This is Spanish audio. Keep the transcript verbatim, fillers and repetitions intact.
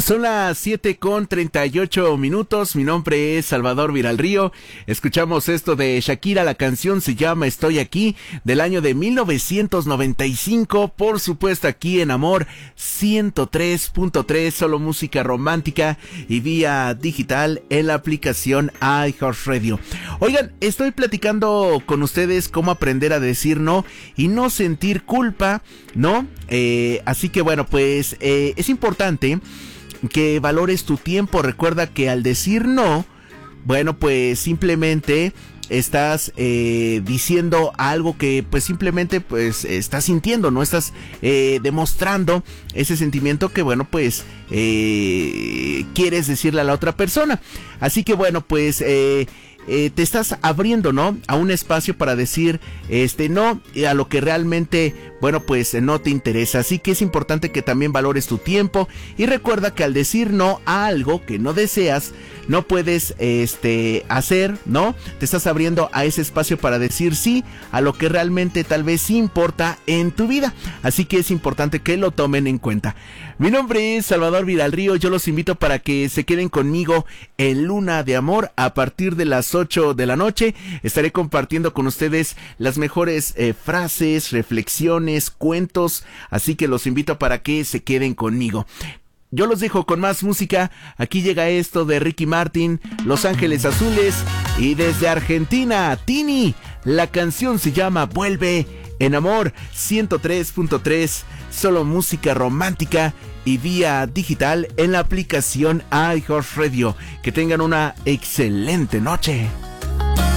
Son las siete con treinta y ocho minutos, mi nombre es Salvador Viralrío, escuchamos esto de Shakira, la canción se llama Estoy Aquí, del año de mil novecientos noventa y cinco, por supuesto aquí en Amor ciento tres punto tres, solo música romántica y vía digital en la aplicación iHeartRadio. Oigan, estoy platicando con ustedes cómo aprender a decir no y no sentir culpa, ¿no? Eh, así que bueno, pues eh, es importante que valores tu tiempo. Recuerda que al decir no, bueno, pues simplemente estás eh, diciendo algo que pues simplemente pues estás sintiendo, no estás eh, demostrando ese sentimiento que bueno pues eh, quieres decirle a la otra persona. Así que bueno pues eh, Eh, te estás abriendo, ¿no? A un espacio para decir este no a lo que realmente, bueno, pues no te interesa. Así que es importante que también valores tu tiempo y recuerda que al decir no a algo que no deseas, no puedes este hacer, ¿no? Te estás abriendo a ese espacio para decir sí a lo que realmente tal vez importa en tu vida. Así que es importante que lo tomen en cuenta. Mi nombre es Salvador Viralrío, yo los invito para que se queden conmigo en Luna de Amor a partir de las ocho de la noche. Estaré compartiendo con ustedes las mejores eh, frases, reflexiones, cuentos, así que los invito para que se queden conmigo. Yo los dejo con más música. Aquí llega esto de Ricky Martin, Los Ángeles Azules, y desde Argentina, Tini. La canción se llama Vuelve. En Amor ciento tres punto tres, solo música romántica y vía digital en la aplicación iHeartRadio. Que tengan una excelente noche.